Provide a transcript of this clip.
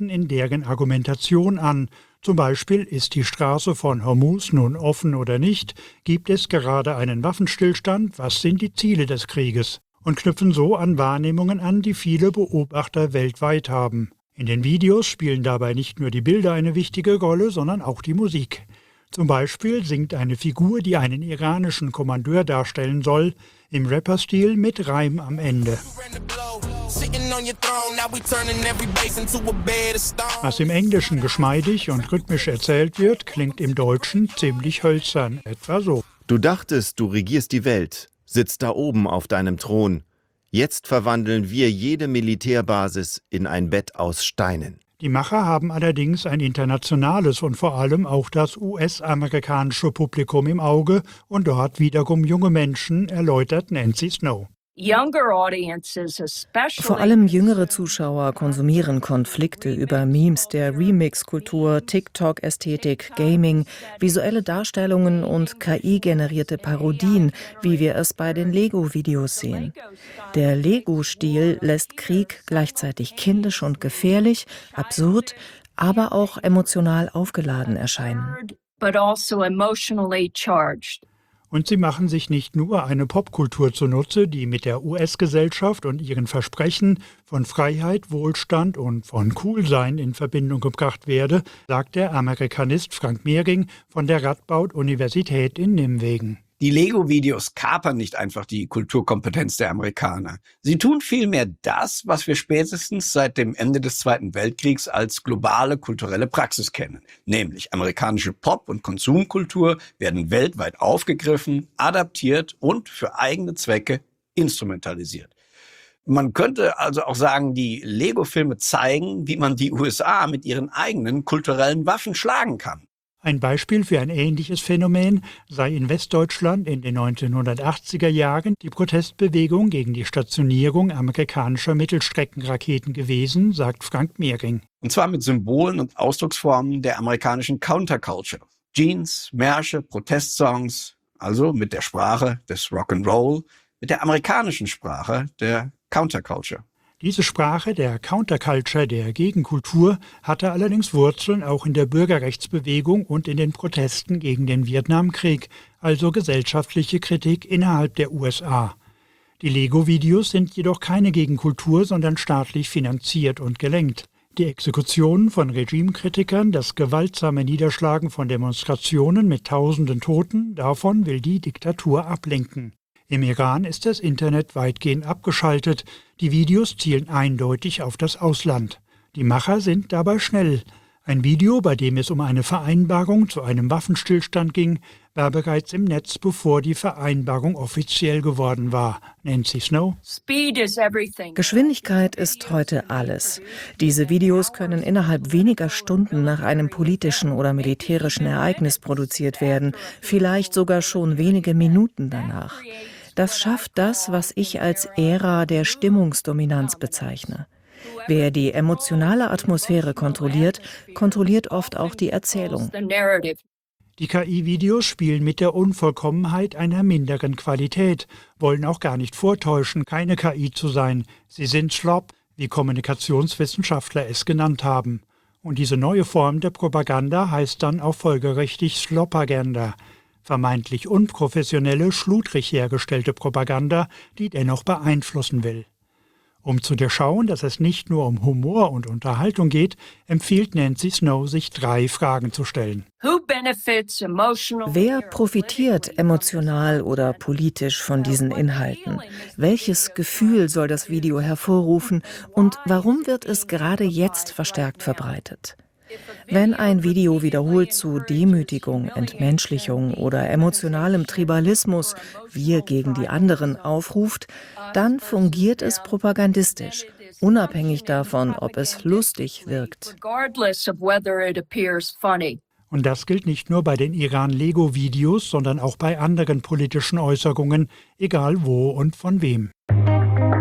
Seiten in deren Argumentation an. Zum Beispiel, ist die Straße von Hormuz nun offen oder nicht? Gibt es gerade einen Waffenstillstand? Was sind die Ziele des Krieges? Und knüpfen so an Wahrnehmungen an, die viele Beobachter weltweit haben. In den Videos spielen dabei nicht nur die Bilder eine wichtige Rolle, sondern auch die Musik. Zum Beispiel singt eine Figur, die einen iranischen Kommandeur darstellen soll, im Rapperstil mit Reim am Ende. Was im Englischen geschmeidig und rhythmisch erzählt wird, klingt im Deutschen ziemlich hölzern, etwa so. Du dachtest, du regierst die Welt, sitzt da oben auf deinem Thron. Jetzt verwandeln wir jede Militärbasis in ein Bett aus Steinen. Die Macher haben allerdings ein internationales und vor allem auch das US-amerikanische Publikum im Auge und dort wiederum junge Menschen, erläutert Nancy Snow. Vor allem jüngere Zuschauer konsumieren Konflikte über Memes der Remix-Kultur, TikTok-Ästhetik, Gaming, visuelle Darstellungen und KI-generierte Parodien, wie wir es bei den Lego-Videos sehen. Der Lego-Stil lässt Krieg gleichzeitig kindisch und gefährlich, absurd, aber auch emotional aufgeladen erscheinen. Und sie machen sich nicht nur eine Popkultur zunutze, die mit der US-Gesellschaft und ihren Versprechen von Freiheit, Wohlstand und von Coolsein in Verbindung gebracht werde, sagt der Amerikanist Frank Mehring von der Radboud-Universität in Nimwegen. Die Lego-Videos kapern nicht einfach die Kulturkompetenz der Amerikaner. Sie tun vielmehr das, was wir spätestens seit dem Ende des Zweiten Weltkriegs als globale kulturelle Praxis kennen. Nämlich amerikanische Pop- und Konsumkultur werden weltweit aufgegriffen, adaptiert und für eigene Zwecke instrumentalisiert. Man könnte also auch sagen, die Lego-Filme zeigen, wie man die USA mit ihren eigenen kulturellen Waffen schlagen kann. Ein Beispiel für ein ähnliches Phänomen sei in Westdeutschland in den 1980er Jahren die Protestbewegung gegen die Stationierung amerikanischer Mittelstreckenraketen gewesen, sagt Frank Mehring. Und zwar mit Symbolen und Ausdrucksformen der amerikanischen Counterculture. Jeans, Märsche, Protestsongs, also mit der Sprache des Rock'n'Roll, mit der amerikanischen Sprache der Counterculture. Diese Sprache der Counterculture, der Gegenkultur, hatte allerdings Wurzeln auch in der Bürgerrechtsbewegung und in den Protesten gegen den Vietnamkrieg, also gesellschaftliche Kritik innerhalb der USA. Die Lego-Videos sind jedoch keine Gegenkultur, sondern staatlich finanziert und gelenkt. Die Exekutionen von Regimekritikern, das gewaltsame Niederschlagen von Demonstrationen mit tausenden Toten, davon will die Diktatur ablenken. Im Iran ist das Internet weitgehend abgeschaltet. Die Videos zielen eindeutig auf das Ausland. Die Macher sind dabei schnell. Ein Video, bei dem es um eine Vereinbarung zu einem Waffenstillstand ging, war bereits im Netz, bevor die Vereinbarung offiziell geworden war. Nancy Snow. Geschwindigkeit ist heute alles. Diese Videos können innerhalb weniger Stunden nach einem politischen oder militärischen Ereignis produziert werden, vielleicht sogar schon wenige Minuten danach. Das schafft das, was ich als Ära der Stimmungsdominanz bezeichne. Wer die emotionale Atmosphäre kontrolliert, kontrolliert oft auch die Erzählung. Die KI-Videos spielen mit der Unvollkommenheit einer minderen Qualität, wollen auch gar nicht vortäuschen, keine KI zu sein. Sie sind Slop, wie Kommunikationswissenschaftler es genannt haben. Und diese neue Form der Propaganda heißt dann auch folgerichtig Slopaganda. Vermeintlich unprofessionelle, schludrig hergestellte Propaganda, die dennoch beeinflussen will. Um zu durchschauen, dass es nicht nur um Humor und Unterhaltung geht, empfiehlt Nancy Snow, sich 3 Fragen zu stellen. Wer profitiert emotional oder politisch von diesen Inhalten? Welches Gefühl soll das Video hervorrufen und warum wird es gerade jetzt verstärkt verbreitet? Wenn ein Video wiederholt zu Demütigung, Entmenschlichung oder emotionalem Tribalismus, wir gegen die anderen, aufruft, dann fungiert es propagandistisch, unabhängig davon, ob es lustig wirkt. Und das gilt nicht nur bei den Iran-Lego-Videos, sondern auch bei anderen politischen Äußerungen, egal wo und von wem.